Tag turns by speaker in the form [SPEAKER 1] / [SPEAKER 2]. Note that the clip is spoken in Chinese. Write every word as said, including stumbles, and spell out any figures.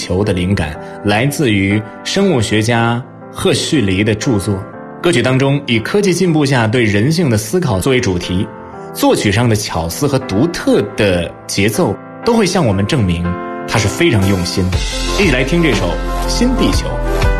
[SPEAKER 1] 球》的灵感来自于生物学家赫胥黎的著作。歌曲当中以科技进步下对人性的思考作为主题，作曲上的巧思和独特的节奏都会向我们证明它是非常用心的。一起来听这首《新地球》。